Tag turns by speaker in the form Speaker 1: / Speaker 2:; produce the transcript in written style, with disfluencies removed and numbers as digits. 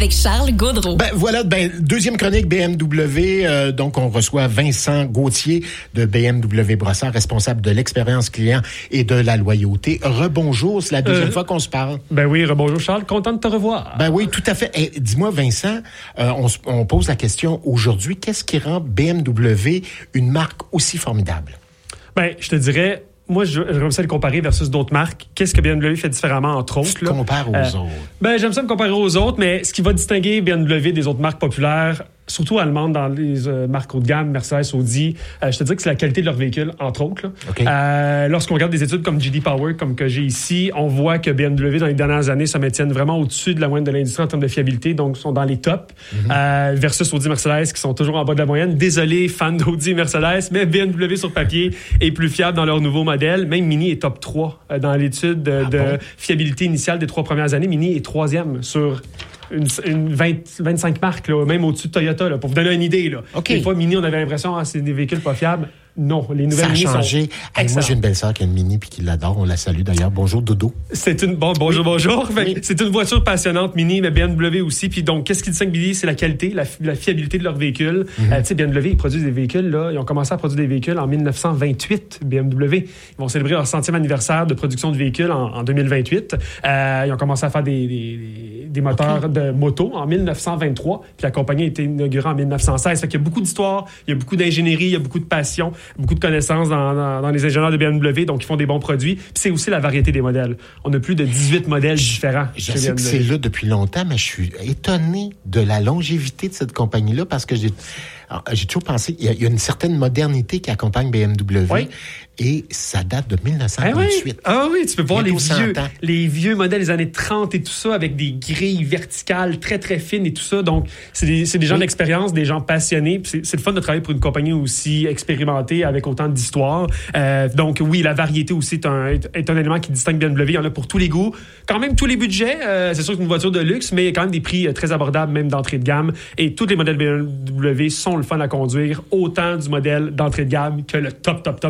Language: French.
Speaker 1: avec Charles Gaudreau.
Speaker 2: Voilà, deuxième chronique BMW. Donc, on reçoit Vincent Gauthier de BMW Brossard, responsable de l'expérience client et de la loyauté. Rebonjour, c'est la deuxième fois qu'on se parle.
Speaker 3: Oui, rebonjour Charles, content de te revoir.
Speaker 2: Oui, tout à fait. Dis-moi, Vincent, on pose la question aujourd'hui, qu'est-ce qui rend BMW une marque aussi formidable?
Speaker 3: Je te dirais... Moi, j'aime ça le comparer versus d'autres marques. Qu'est-ce que BMW fait différemment, entre autres?
Speaker 2: Tu te compares aux autres.
Speaker 3: J'aime ça me comparer aux autres, mais ce qui va distinguer BMW des autres marques populaires, surtout allemandes dans les marques haut de gamme, Mercedes, Audi, je te dirais que c'est la qualité de leurs véhicules, entre autres. Là.
Speaker 2: Okay.
Speaker 3: Lorsqu'on regarde des études comme J.D. Power, comme que j'ai ici, on voit que BMW, dans les dernières années, se maintiennent vraiment au-dessus de la moyenne de l'industrie en termes de fiabilité, donc sont dans les tops, versus Audi et Mercedes, qui sont toujours en bas de la moyenne. Désolé, fans d'Audi et Mercedes, mais BMW, sur papier, est plus fiable dans leur nouveau modèle. Même Mini est top 3 dans l'étude de fiabilité initiale des 3 premières années. Mini est 3e sur... Une 25 marques, là, même au-dessus de Toyota, là, pour vous donner une idée. Là.
Speaker 2: Okay.
Speaker 3: Des fois, Mini, on avait l'impression que c'est des véhicules pas fiables. Non, les nouvelles Mini
Speaker 2: sont... Ça a changé. Moi, j'ai une belle-sœur qui a une Mini puis qui l'adore. On la salue d'ailleurs. Bonjour, Dodo.
Speaker 3: Bonjour.
Speaker 2: Oui.
Speaker 3: C'est une voiture passionnante, Mini, mais BMW aussi. Puis donc, qu'est-ce qui distingue Mini? C'est la qualité, la fiabilité de leurs véhicules. Tu sais, BMW, ils produisent des véhicules, là. Ils ont commencé à produire des véhicules en 1928, BMW. Ils vont célébrer leur 100e anniversaire de production de véhicules en 2028. Ils ont commencé à faire des moteurs de moto en 1923. Puis la compagnie a été inaugurée en 1916. Fait qu'il y a beaucoup d'histoire, il y a beaucoup d'ingénierie, il y a beaucoup de passion, beaucoup de connaissances dans les ingénieurs de BMW, donc ils font des bons produits. Puis c'est aussi la variété des modèles. On a plus de 18 modèles différents.
Speaker 2: Je sais que c'est là depuis longtemps, mais je suis étonné de la longévité de cette compagnie-là parce que j'ai toujours pensé, il y a une certaine modernité qui accompagne BMW. Oui. Et ça date de 1928.
Speaker 3: Oui, tu peux voir les vieux modèles des années 30 et tout ça, avec des grilles verticales très, très fines et tout ça. Donc, c'est des gens d'expérience, des gens passionnés. Puis c'est le fun de travailler pour une compagnie aussi expérimentée, avec autant d'histoire. Donc, oui, la variété aussi est un élément qui distingue BMW. Il y en a pour tous les goûts. Quand même, tous les budgets. C'est sûr que c'est une voiture de luxe, mais il y a quand même des prix très abordables, même d'entrée de gamme. Et tous les modèles BMW sont le fun à conduire, autant du modèle d'entrée de gamme que le top